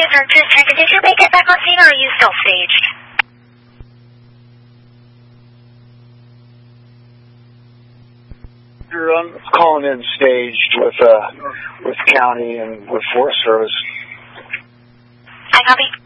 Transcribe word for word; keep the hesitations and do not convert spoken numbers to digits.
This is Arcturus Trenton. Did you make it back on scene or are you still staged? I'm calling in staged with uh with county and with Forest Service. I copy.